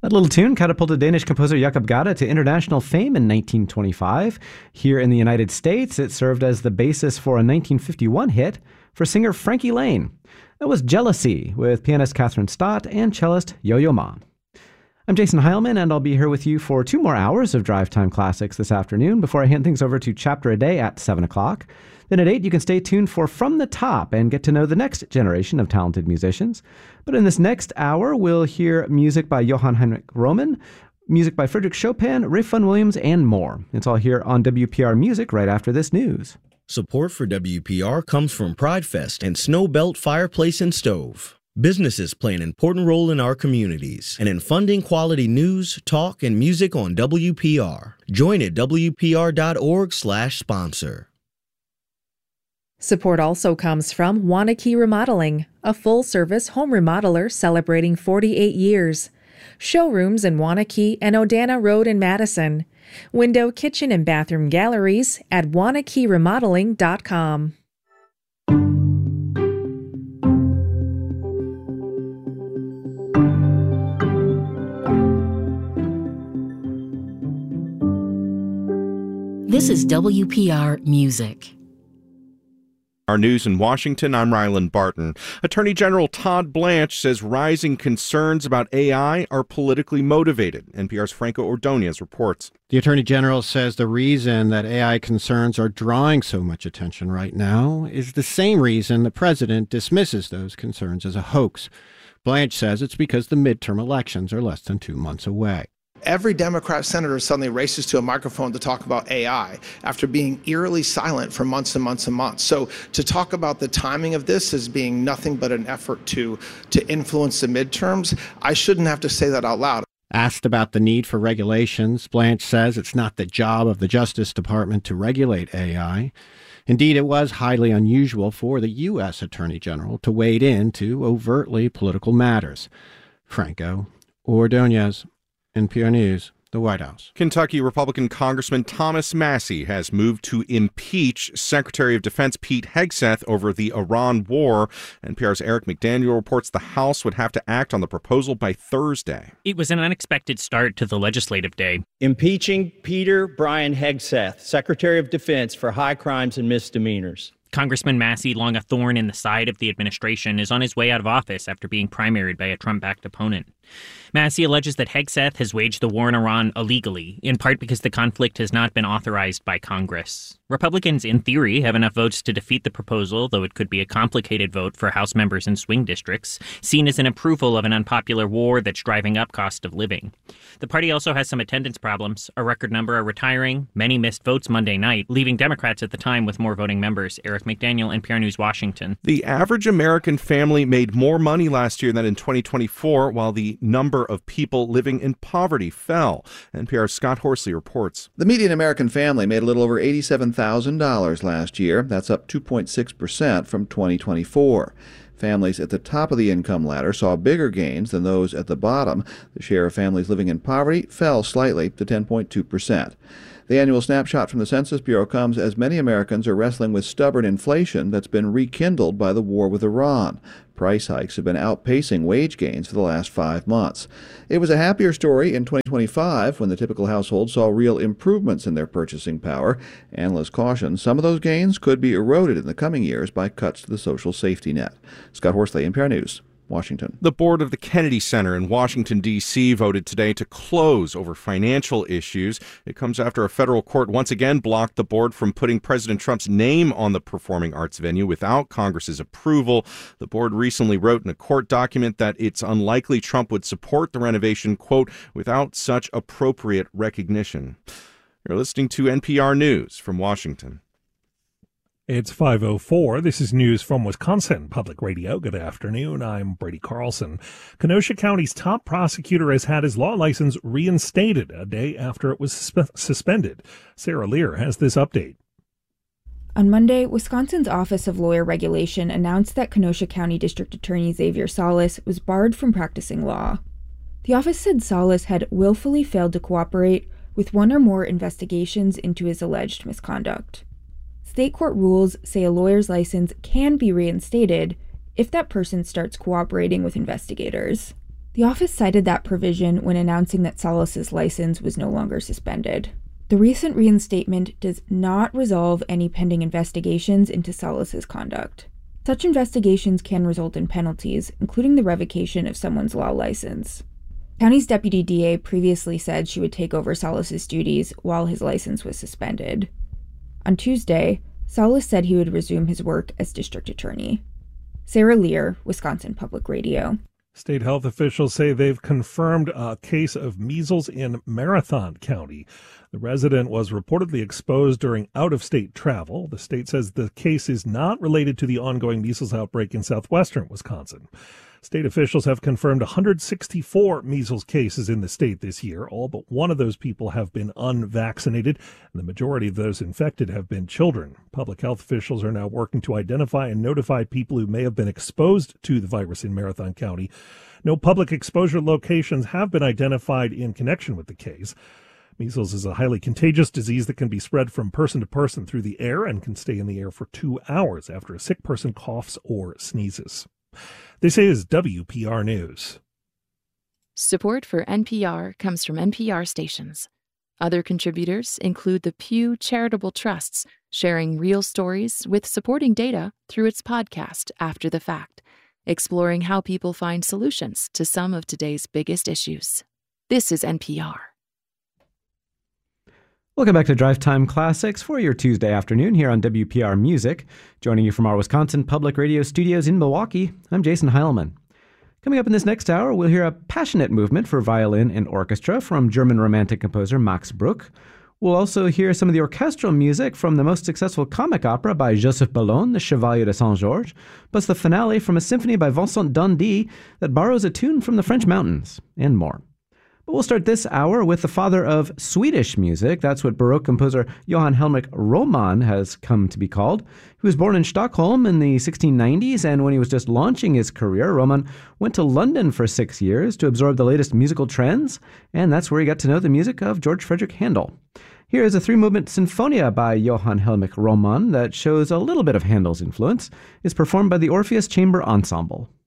That little tune catapulted Danish composer Jakob Gade to international fame in 1925. Here in the United States, it served as the basis for a 1951 hit for singer Frankie Laine. That was Jealousy, with pianist Catherine Stott and cellist Yo-Yo Ma. I'm Jason Heilman, and I'll be here with you for 2 more hours of Drive Time Classics this afternoon before I hand things over to Chapter a Day at 7 o'clock. Then at 8, you can stay tuned for From the Top and get to know the next generation of talented musicians. But in this next hour, we'll hear music by Johann Heinrich Röhmann, music by Frederick Chopin, Ralph Vaughan Williams, and more. It's all here on WPR Music right after this news. Support for WPR comes from Pride Fest and Snowbelt Fireplace and Stove. Businesses play an important role in our communities and in funding quality news, talk, and music on WPR. Join at WPR.org/sponsor. Support also comes from Wanakee Remodeling, a full-service home remodeler celebrating 48 years. Showrooms in Wanakee and Odana Road in Madison. Window, kitchen, and bathroom galleries at WanakeeRemodeling.com. This is WPR Music. Our news in Washington, I'm Ryland Barton. Attorney General Todd Blanche says rising concerns about AI are politically motivated. NPR's Franco Ordonez reports. The Attorney General says the reason that AI concerns are drawing so much attention right now is the same reason the president dismisses those concerns as a hoax. Blanche says it's because the midterm elections are less than 2 months away. Every Democrat senator suddenly races to a microphone to talk about AI after being eerily silent for months and months and months. So to talk about the timing of this as being nothing but an effort to influence the midterms, I shouldn't have to say that out loud. Asked about the need for regulations, Blanche says it's not the job of the Justice Department to regulate AI. Indeed, it was highly unusual for the U.S. Attorney General to wade into overtly political matters. Franco Ordonez, NPR News, the White House. Kentucky Republican Congressman Thomas Massie has moved to impeach Secretary of Defense Pete Hegseth over the Iran war. NPR's Eric McDaniel reports the House would have to act on the proposal by Thursday. It was an unexpected start to the legislative day. Impeaching Peter Brian Hegseth, Secretary of Defense, for high crimes and misdemeanors. Congressman Massie, long a thorn in the side of the administration, is on his way out of office after being primaried by a Trump-backed opponent. Massie alleges that Hegseth has waged the war in Iran illegally, in part because the conflict has not been authorized by Congress. Republicans, in theory, have enough votes to defeat the proposal, though it could be a complicated vote for House members in swing districts, seen as an approval of an unpopular war that's driving up cost of living. The party also has some attendance problems. A record number are retiring. Many missed votes Monday night, leaving Democrats at the time with more voting members. Eric McDaniel, NPR News, Washington. The average American family made more money last year than in 2024, while the number of people living in poverty fell. NPR's Scott Horsley reports. The median American family made a little over $87,000 last year. That's up 2.6% from 2024. Families at the top of the income ladder saw bigger gains than those at the bottom. The share of families living in poverty fell slightly to 10.2%. The annual snapshot from the Census Bureau comes as many Americans are wrestling with stubborn inflation that's been rekindled by the war with Iran. Price hikes have been outpacing wage gains for the last 5 months. It was a happier story in 2025 when the typical household saw real improvements in their purchasing power. Analysts caution some of those gains could be eroded in the coming years by cuts to the social safety net. Scott Horsley, NPR News, Washington. The board of the Kennedy Center in Washington, D.C. voted today to close over financial issues. It comes after a federal court once again blocked the board from putting President Trump's name on the performing arts venue without Congress's approval. The board recently wrote in a court document that it's unlikely Trump would support the renovation, quote, without such appropriate recognition. You're listening to NPR News from Washington. It's 5:04. This is news from Wisconsin Public Radio. Good afternoon. I'm Brady Carlson. Kenosha County's top prosecutor has had his law license reinstated a day after it was suspended. Sarah Lear has this update. On Monday, Wisconsin's Office of Lawyer Regulation announced that Kenosha County District Attorney Xavier Salas was barred from practicing law. The office said Salas had willfully failed to cooperate with one or more investigations into his alleged misconduct. State court rules say a lawyer's license can be reinstated if that person starts cooperating with investigators. The office cited that provision when announcing that Salas's license was no longer suspended. The recent reinstatement does not resolve any pending investigations into Salas's conduct. Such investigations can result in penalties, including the revocation of someone's law license. County's deputy DA previously said she would take over Salas's duties while his license was suspended. On Tuesday, Salas said he would resume his work as district attorney. Sarah Lear, Wisconsin Public Radio. State health officials say they've confirmed a case of measles in Marathon County. The resident was reportedly exposed during out-of-state travel. The state says the case is not related to the ongoing measles outbreak in southwestern Wisconsin. State officials have confirmed 164 measles cases in the state this year. All but one of those people have been unvaccinated, and the majority of those infected have been children. Public health officials are now working to identify and notify people who may have been exposed to the virus in Marathon County. No public exposure locations have been identified in connection with the case. Measles is a highly contagious disease that can be spread from person to person through the air and can stay in the air for 2 hours after a sick person coughs or sneezes. This is WPR News. Support for NPR comes from NPR stations. Other contributors include the Pew Charitable Trusts, sharing real stories with supporting data through its podcast After the Fact, exploring how people find solutions to some of today's biggest issues. This is NPR. Welcome back to Drive Time Classics for your Tuesday afternoon here on WPR Music. Joining you from our Wisconsin Public Radio studios in Milwaukee, I'm Jason Heilman. Coming up in this next hour, we'll hear a passionate movement for violin and orchestra from German Romantic composer Max Bruch. We'll also hear some of the orchestral music from the most successful comic opera by Joseph Ballon, The Chevalier de Saint-Georges, plus the finale from a symphony by Vincent d'Indy that borrows a tune from the French mountains, and more. But we'll start this hour with the father of Swedish music. That's what Baroque composer Johann Helmich Roman has come to be called. He was born in Stockholm in the 1690s, and when he was just launching his career, Roman went to London for 6 years to absorb the latest musical trends, and that's where he got to know the music of George Frederick Handel. Here is a 3-movement Sinfonia by Johann Helmich Roman that shows a little bit of Handel's influence. It's performed by the Orpheus Chamber Ensemble.